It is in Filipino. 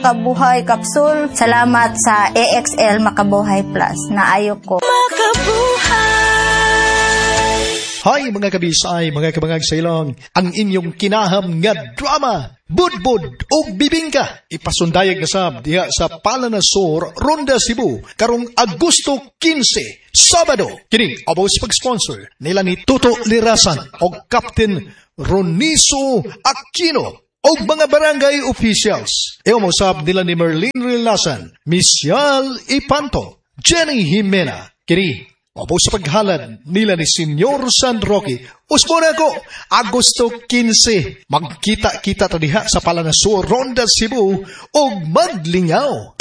Kabuhay Kapsul, salamat sa AXL Makabuhay Plus na ayok ko. Hay mga kabisay, mga kabangag sa ilong, ang inyong kinaham nga drama, Budbud o Bibingka, ipasundayag na sab diha sa Palanasor, Ronda, Cebu, karong Agosto 15, Sabado. Kining abos pag-sponsor nila ni Tuto Lirasan o Captain Roniso Aquino o mga barangay officials. Eomosab nila ni Merlin Relasan, Misyal Ipanto, Jenny Jimena. Kini opo sa paghalad nila ni Senyor San Roque. Usmona ko, Agosto 15, magkita-kita tadiha sa Palanasor, Ronda, Cebu, o maglingaw.